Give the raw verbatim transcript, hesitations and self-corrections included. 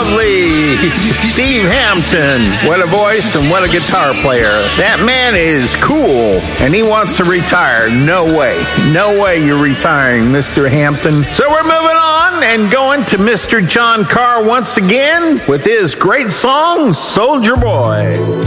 lovely Steve Hampton. What a voice and what a guitar player. That man is cool, and he wants to retire. No way. No way you're retiring, Mister Hampton. So we're moving on and going to Mister John Carr once again with his great song, Soldier Boy.